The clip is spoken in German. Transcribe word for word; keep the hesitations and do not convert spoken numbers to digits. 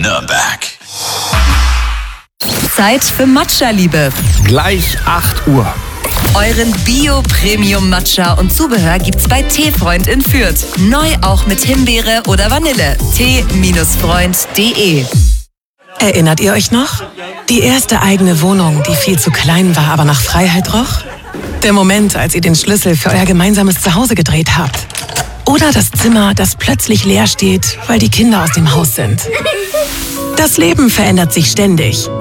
Nürnberg. Zeit für Matcha-Liebe. Gleich acht Uhr. Euren Bio-Premium-Matcha und Zubehör gibt's bei Teefreund in Fürth. Neu auch mit Himbeere oder Vanille. tee Freund punkt de. Erinnert ihr euch noch? Die erste eigene Wohnung, die viel zu klein war, aber nach Freiheit roch? Der Moment, als ihr den Schlüssel für euer gemeinsames Zuhause gedreht habt? Oder das Zimmer, das plötzlich leer steht, weil die Kinder aus dem Haus sind? Das Leben verändert sich ständig